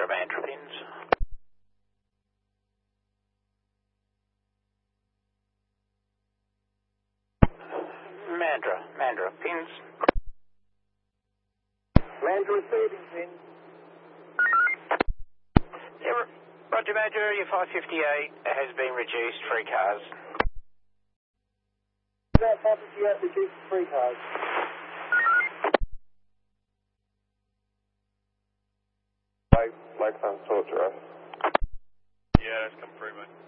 Mandra pins. Mandra pins. Mandra receiving pins. Yeah, Roger Mandra, your 558 has been reduced, 3 cars. That 558 reduced 3 cars. Like some torture. Yeah, that's come through, mate.